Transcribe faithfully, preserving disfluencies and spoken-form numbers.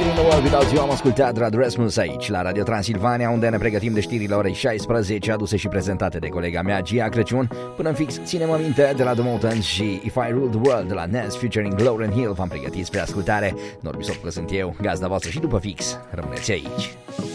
In the World Without You am ascultat Radu Rasmus aici, la Radio Transilvania, unde ne pregătim de știrile orei șaisprezece, aduse și prezentate de colega mea, Gia Crăciun. Până în fix, ținem aminte de la The Motans și If I Rule the World de la Nas featuring Lauryn Hill. V-am pregătit spre ascultare. Norbi Sopcă sunt eu, gazda voastră și după fix, rămâneți aici.